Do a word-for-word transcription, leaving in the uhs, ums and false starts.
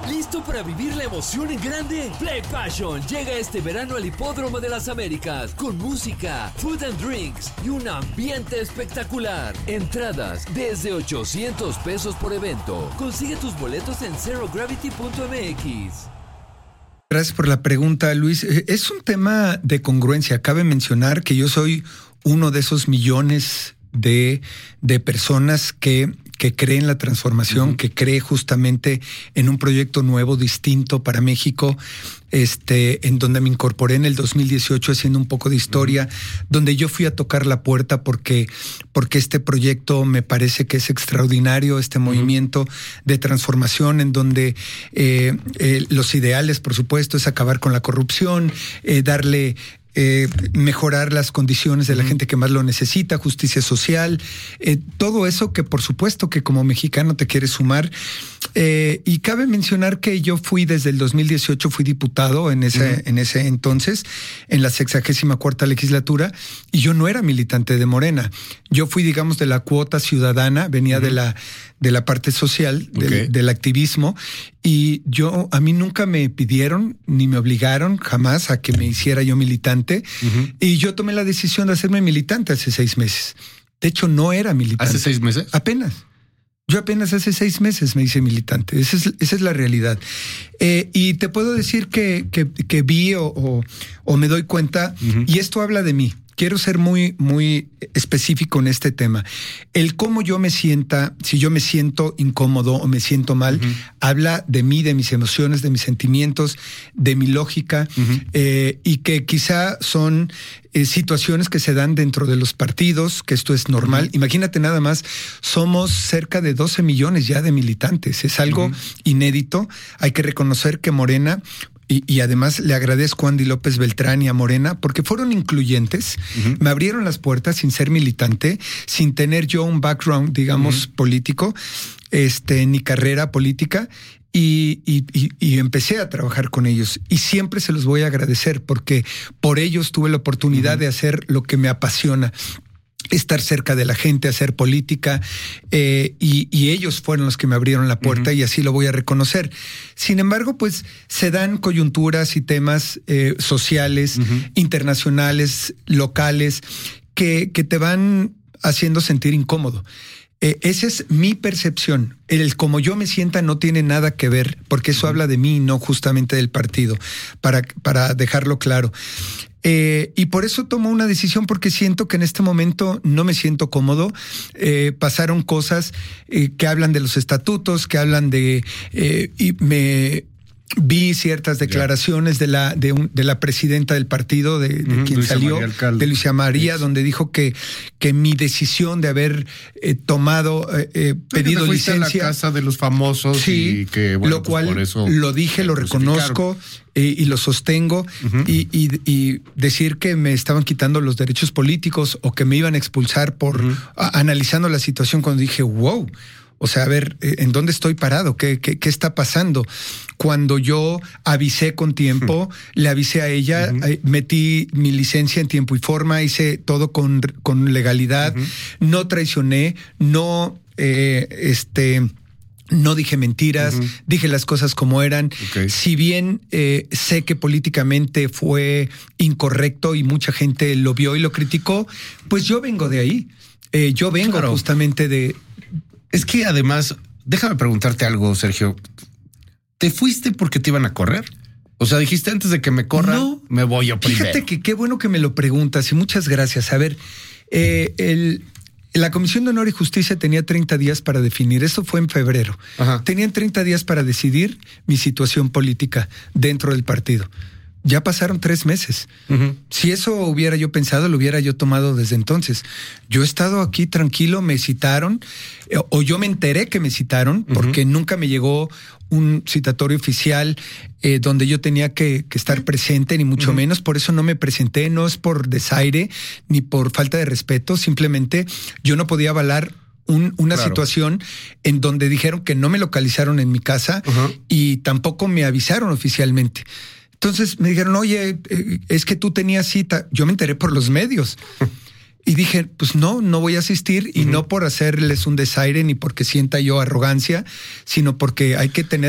¿Listo para vivir la emoción en grande? Play Passion llega este verano al Hipódromo de las Américas con música, food and drinks y un ambiente espectacular. Entradas desde ochocientos pesos por evento. Consigue tus boletos en zero gravity punto m x. Gracias por la pregunta, Luis. Es un tema de congruencia. Cabe mencionar que yo soy uno de esos millones de, de personas que... que cree en la transformación, uh-huh. que cree justamente en un proyecto nuevo, distinto para México, este, en donde me incorporé en el dos mil dieciocho haciendo un poco de historia, uh-huh. donde yo fui a tocar la puerta porque, porque este proyecto me parece que es extraordinario, este uh-huh. movimiento de transformación en donde eh, eh, los ideales, por supuesto, es acabar con la corrupción, eh, darle... Eh, mejorar las condiciones de la uh-huh. gente que más lo necesita, justicia social, eh, todo eso que por supuesto que como mexicano te quieres sumar. Eh, y cabe mencionar que yo fui desde el dos mil dieciocho, fui diputado en ese, uh-huh. en ese entonces, en la sexagésima cuarta legislatura, y yo no era militante de Morena. Yo fui, digamos, de la cuota ciudadana, venía uh-huh. de la de la parte social, del, okay. del activismo, y yo, a mí nunca me pidieron, ni me obligaron jamás a que me hiciera yo militante, uh-huh. y yo tomé la decisión de hacerme militante hace seis meses. De hecho, no era militante. ¿Hace seis meses? Apenas. Yo apenas hace seis meses me hice militante. Esa es, esa es la realidad. Eh, y te puedo decir que, que, que vi o, o, o me doy cuenta, uh-huh. y esto habla de mí. Quiero ser muy, muy específico en este tema. El cómo yo me sienta, si yo me siento incómodo o me siento mal, uh-huh. habla de mí, de mis emociones, de mis sentimientos, de mi lógica, uh-huh. eh, y que quizá son eh, situaciones que se dan dentro de los partidos, que esto es normal. Uh-huh. Imagínate nada más, somos cerca de doce millones ya de militantes. Es algo uh-huh. inédito. Hay que reconocer que Morena... Y, y además le agradezco a Andy López Beltrán y a Morena porque fueron incluyentes, uh-huh. me abrieron las puertas sin ser militante, sin tener yo un background, digamos, uh-huh. político, este, ni carrera política, y, y, y, y empecé a trabajar con ellos. Y siempre se los voy a agradecer porque por ellos tuve la oportunidad uh-huh. de hacer lo que me apasiona. Estar cerca de la gente, hacer política, eh, y, y ellos fueron los que me abrieron la puerta uh-huh. y así lo voy a reconocer. Sin embargo, pues se dan coyunturas y temas eh, sociales, uh-huh. internacionales, locales, que, que te van haciendo sentir incómodo. Eh, esa es mi percepción. El como yo me sienta no tiene nada que ver, porque eso uh-huh. habla de mí, no justamente del partido, para, para dejarlo claro. Eh, y por eso tomo una decisión, porque siento que en este momento no me siento cómodo. Eh, pasaron cosas eh, que hablan de los estatutos, que hablan de... Eh, y me... Vi ciertas declaraciones yeah. de la de, un, de la presidenta del partido, de, de uh-huh, quien Luisa salió, María de Luisa María, yes. donde dijo que, que mi decisión de haber eh, tomado, eh, eh, pedido te licencia... a la casa de los famosos sí, y que, bueno, lo cual pues por eso lo dije, lo reconozco eh, y lo sostengo. Uh-huh. y, y, y decir que me estaban quitando los derechos políticos o que me iban a expulsar por uh-huh. a, analizando la situación, cuando dije, wow... O sea, a ver, ¿en dónde estoy parado? ¿Qué, qué, qué está pasando? Cuando yo avisé con tiempo, uh-huh. le avisé a ella, uh-huh. metí mi licencia en tiempo y forma, hice todo con, con legalidad, uh-huh. no traicioné, no, eh, este... No dije mentiras, uh-huh. dije las cosas como eran. Okay. Si bien eh, sé que políticamente fue incorrecto y mucha gente lo vio y lo criticó, pues yo vengo de ahí. Eh, yo vengo claro. justamente de... Es que además, déjame preguntarte algo, Sergio. ¿Te fuiste porque te iban a correr? O sea, dijiste antes de que me corran, no, me voy yo primero. Fíjate que qué bueno que me lo preguntas y muchas gracias. A ver, eh, el, la Comisión de Honor y Justicia tenía treinta días para definir. Eso fue en febrero. Ajá. Tenían treinta días para decidir mi situación política dentro del partido. Ya pasaron tres meses. Uh-huh. Si eso hubiera yo pensado, lo hubiera yo tomado desde entonces. Yo he estado aquí tranquilo, me citaron, eh, o yo me enteré que me citaron, uh-huh. porque nunca me llegó un citatorio oficial eh, donde yo tenía que, que estar presente, ni mucho uh-huh. menos. Por eso no me presenté, no es por desaire, ni por falta de respeto. Simplemente yo no podía avalar Un, una claro. situación en donde dijeron que no me localizaron en mi casa uh-huh. y tampoco me avisaron oficialmente. Entonces me dijeron, oye, es que tú tenías cita. Yo me enteré por los medios. Y dije, pues no, no voy a asistir. Y uh-huh. no por hacerles un desaire ni porque sienta yo arrogancia, sino porque hay que tener